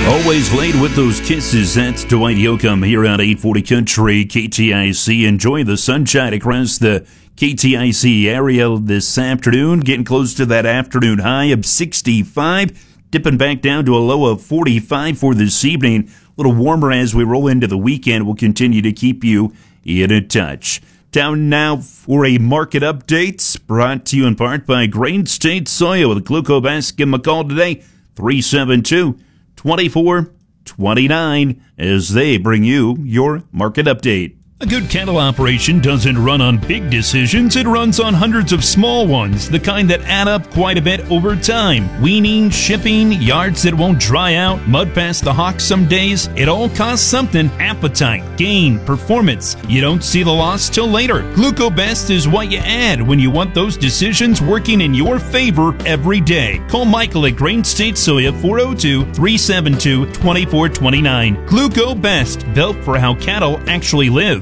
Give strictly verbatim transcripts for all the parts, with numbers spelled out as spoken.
Always late with those kisses. That's Dwight Yoakam here on eight forty Country K T I C. Enjoy the sunshine across the K T I C area this afternoon. Getting close to that afternoon high of sixty-five. Dipping back down to a low of forty-five for this evening. A little warmer as we roll into the weekend. We'll continue to keep you in a touch. Down now for a market update. Brought to you in part by Grain State Soya with Glucobest. Give them a call today. three seven two, two four two nine as they bring you your market update. A good cattle operation doesn't run on big decisions, it runs on hundreds of small ones, the kind that add up quite a bit over time. Weaning, shipping, yards that won't dry out, mud past the hawks some days, it all costs something. Appetite, gain, performance. You don't see the loss till later. Glucobest is what you add when you want those decisions working in your favor every day. Call Michael at Grain State Soya four oh two, three seven two, two four two nine. Glucobest, built for how cattle actually live.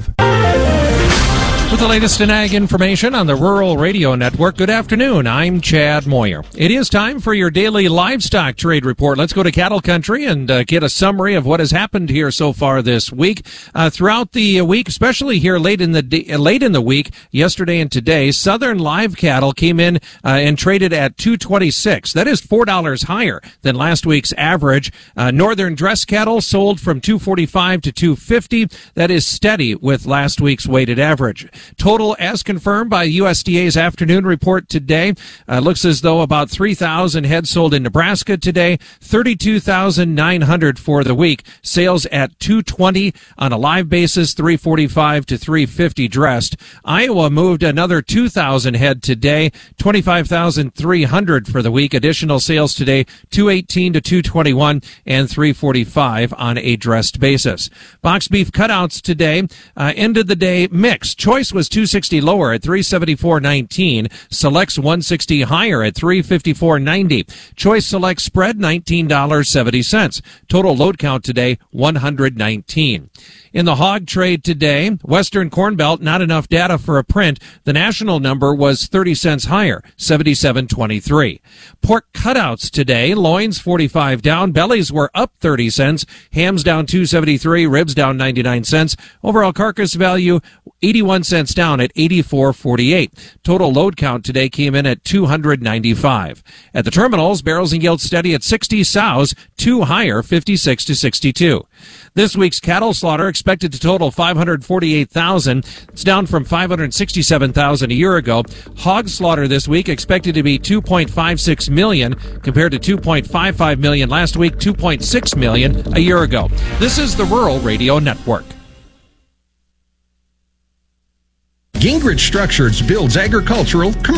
With the latest in ag information on the Rural Radio Network, good afternoon. I'm Chad Moyer. It is time for your daily livestock trade report. Let's go to cattle country and uh, get a summary of what has happened here so far this week. Uh, throughout the week, especially here late in the day, late in the week, yesterday and today, Southern live cattle came in uh, and traded at two twenty-six. That is four dollars higher than last week's average. Uh, Northern dress cattle sold from two forty-five to two fifty. That is steady with last week's weighted average. Total, as confirmed by U S D A's afternoon report today, uh, looks as though about three thousand head sold in Nebraska today, thirty-two thousand nine hundred for the week. Sales at two twenty on a live basis, three forty-five to three fifty dressed. Iowa moved another two thousand head today, twenty-five thousand three hundred for the week. Additional sales today, two eighteen to two twenty-one and three forty-five on a dressed basis. Box beef cutouts today uh, ended the day mixed. Choice was two sixty lower at three seventy-four nineteen. Selects one sixty higher at three fifty-four ninety. Choice Select spread nineteen seventy. Total load count today one hundred nineteen. In the hog trade today, Western Corn Belt, not enough data for a print. The national number was thirty cents higher, seventy-seven twenty-three. Pork cutouts today, loins forty-five down, bellies were up thirty cents, hams down two seventy-three, ribs down ninety-nine cents. Overall carcass value eighty-one cents down at eighty-four forty-eight. Total load count today came in at two hundred ninety-five. At the terminals, barrels and yield steady at sixty, sows two higher, fifty-six to sixty-two. This week's cattle slaughter expected to total five hundred forty-eight thousand. It's down from five hundred sixty-seven thousand a year ago. Hog slaughter this week expected to be two point five six million compared to two point five five million last week, two point six million a year ago. This is the Rural Radio Network. Gingrich Structures builds agricultural, commercial,